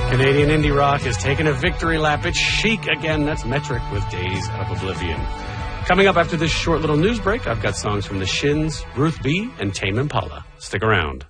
Canadian indie rock is taking a victory lap. It's Chic again. That's Metric with Days of Oblivion. Coming up after this short little news break, I've got songs from The Shins, Ruth B., and Tame Impala. Stick around.